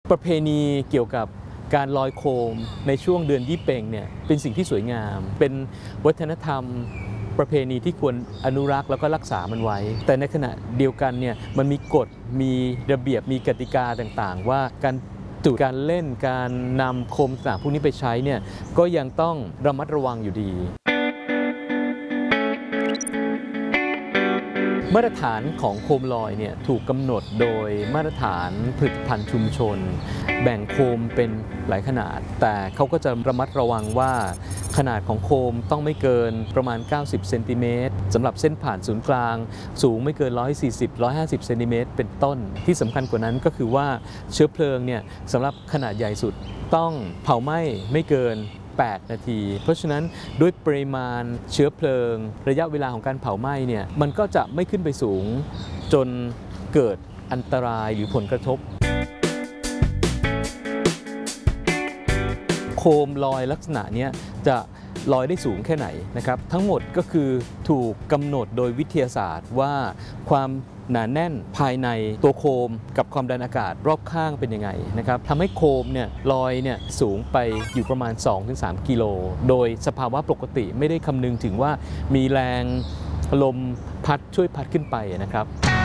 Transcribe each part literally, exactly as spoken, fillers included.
ประเพณีเกี่ยวกับการลอยโคมในช่วงเดือนยี่เปงเนี่ยเป็นสิ่งที่สวยงามเป็นวัฒนธรรมประเพณีที่ควรอนุรักษ์แล้วก็รักษามันไว้แต่ในขณะเดียวกันเนี่ยมันมีกฎมีระเบียบมีกติกาต่างๆว่าการจุดการเล่นการนำโคมต่างพวกนี้ไปใช้เนี่ยก็ยังต้องระมัดระวังอยู่ดีมาตรฐานของโคมลอยเนี่ยถูกกำหนดโดยมาตรฐานผลิตภัณฑ์ชุมชนแบ่งโคมเป็นหลายขนาดแต่เขาก็จะระมัดระวังว่าขนาดของโคมต้องไม่เกินประมาณเก้าสิบเซนติเมตรสำหรับเส้นผ่านศูนย์กลางสูงไม่เกินหนึ่งร้อยสี่สิบ หนึ่งร้อยห้าสิบเซนติเมตรเป็นต้นที่สำคัญกว่านั้นก็คือว่าเชื้อเพลิงเนี่ยสำหรับขนาดใหญ่สุดต้องเผาไหม้ไม่เกินแปดนาทีเพราะฉะนั้นด้วยปริมาณเชื้อเพลิงระยะเวลาของการเผาไหม้เนี่ยมันก็จะไม่ขึ้นไปสูงจนเกิดอันตรายหรือผลกระทบโคมลอยลักษณะนี้จะลอยได้สูงแค่ไหนนะครับทั้งหมดก็คือถูกกำหนดโดยวิทยาศาสตร์ว่าความหนาแน่นภายในตัวโคมกับความดันอากาศรอบข้างเป็นยังไงนะครับทำให้โคมเนี่ยลอยเนี่ยสูงไปอยู่ประมาณ สองถึงสาม กิโลโดยสภาวะปกติไม่ได้คำนึงถึงว่ามีแรงลมพัดช่วยพัดขึ้นไปนะครับ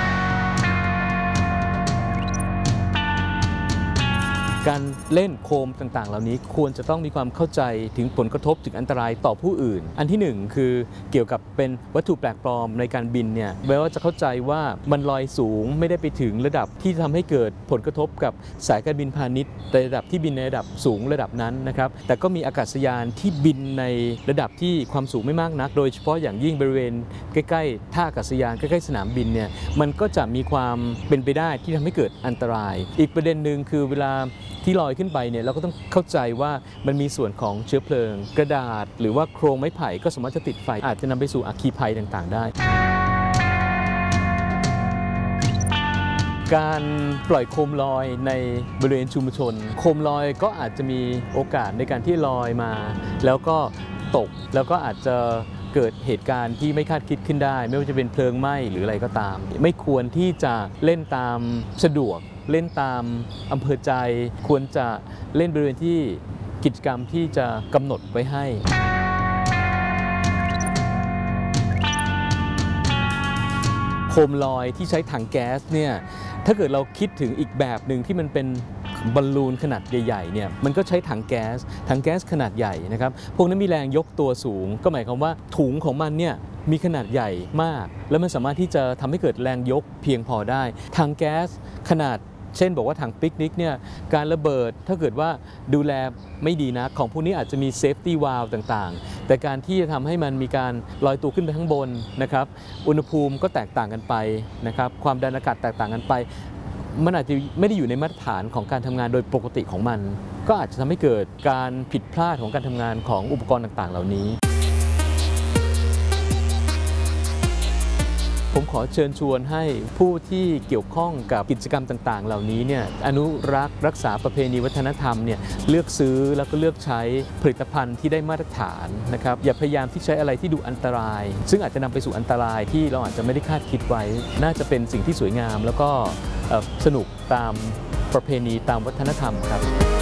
การเล่นโคมต่างๆเหล่านี้ควรจะต้องมีความเข้าใจถึงผลกระทบถึงอันตรายต่อผู้อื่นอันที่หนึ่งคือเกี่ยวกับเป็นวัตถุแปลกปลอมในการบินเนี่ยแม้ว่าจะเข้าใจว่ามันลอยสูงไม่ได้ไปถึงระดับที่ทำให้เกิดผลกระทบกับสายการบินพาณิชย์ในระดับที่บินในระดับสูงระดับนั้นนะครับแต่ก็มีอากาศยานที่บินในระดับที่ความสูงไม่มากนักโดยเฉพาะอย่างยิ่งบริเวณใกล้ๆท่าอากาศยานใกล้ๆสนามบินเนี่ยมันก็จะมีความเป็นไปได้ที่ทำให้เกิดอันตรายอีกประเด็นหนึ่งคือเวลาที่ลอยขึ้นไปเนี่ยเราก็ต้องเข้าใจว่ามันมีส่วนของเชื้อเพลิงกระดาษหรือว่าโครงไม้ไผ่ก็สามารถจะติดไฟอาจจะนำไปสู่อัคคีภัยต่างๆได้การปล่อยโคมลอยในบริเวณชุมชนโคมลอยก็อาจจะมีโอกาสในการที่ลอยมาแล้วก็ตกแล้วก็อาจจะเกิดเหตุการณ์ที่ไม่คาดคิดขึ้นได้ไม่ว่าจะเป็นเพลิงไหม้หรืออะไรก็ตามไม่ควรที่จะเล่นตามสะดวกเล่นตามอำเภอใจควรจะเล่นบริเวณที่กิจกรรมที่จะกำหนดไว้ให้โคมลอยที่ใช้ถังแก๊สเนี่ยถ้าเกิดเราคิดถึงอีกแบบหนึ่งที่มันเป็นบอลลูนขนาดใหญ่ๆเนี่ยมันก็ใช้ถังแก๊สถังแก๊สขนาดใหญ่นะครับพวกนั้นมีแรงยกตัวสูงก็หมายความว่าถุงของมันเนี่ยมีขนาดใหญ่มากแล้วมันสามารถที่จะทำให้เกิดแรงยกเพียงพอได้ถังแก๊สขนาดเช่นบอกว่าถังปิกนิกเนี่ยการระเบิดถ้าเกิดว่าดูแลไม่ดีนะของพวกนี้อาจจะมีเซฟตี้วาล์วต่างๆแต่การที่จะทำให้มันมีการลอยตัวขึ้นไปข้างบนนะครับอุณหภูมิก็แตกต่างกันไปนะครับความดันอากาศแตกต่างกันไปมันอาจจะไม่ได้อยู่ในมาตรฐานของการทำงานโดยปกติของมันก็อาจจะทำให้เกิดการผิดพลาดของการทำงานของอุปกรณ์ต่างๆเหล่านี้ผมขอเชิญชวนให้ผู้ที่เกี่ยวข้องกับกิจกรรมต่างๆเหล่านี้เนี่ยอนุรักษ์รักษาประเพณีวัฒนธรรมเนี่ยเลือกซื้อแล้วก็เลือกใช้ผลิตภัณฑ์ที่ได้มาตรฐานนะครับอย่าพยายามที่ใช้อะไรที่ดูอันตรายซึ่งอาจจะนำไปสู่อันตรายที่เราอาจจะไม่ได้คาดคิดไว้น่าจะเป็นสิ่งที่สวยงามแล้วก็สนุกตามประเพณีตามวัฒนธรรมครับ